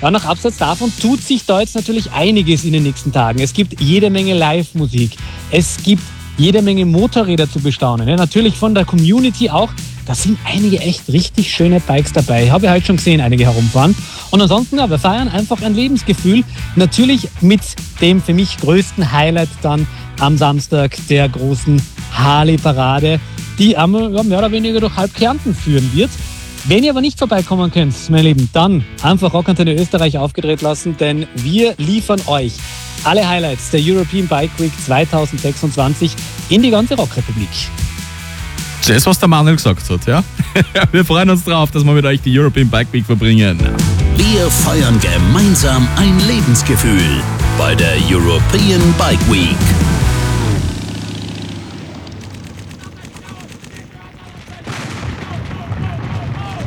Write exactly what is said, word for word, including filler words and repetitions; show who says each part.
Speaker 1: Ja, nach Abseits davon tut sich da jetzt natürlich einiges in den nächsten Tagen. Es gibt jede Menge Live-Musik. Es gibt jede Menge Motorräder zu bestaunen. Ja, natürlich von der Community auch. Da sind einige echt richtig schöne Bikes dabei. Habe ich halt schon gesehen, einige herumfahren. Und ansonsten, ja, wir feiern einfach ein Lebensgefühl. Natürlich mit dem für mich größten Highlight dann am Samstag der großen Harley-Parade, die einmal ja, mehr oder weniger durch halb Kärnten führen wird. Wenn ihr aber nicht vorbeikommen könnt, meine Lieben, dann einfach Rockantenne Österreich aufgedreht lassen, denn wir liefern euch alle Highlights der European Bike Week zwanzig sechsundzwanzig in die ganze Rockrepublik.
Speaker 2: Das, was der Manuel gesagt hat, ja? Wir freuen uns drauf, dass wir mit euch die European Bike Week verbringen.
Speaker 3: Wir feiern gemeinsam ein Lebensgefühl bei der European Bike Week.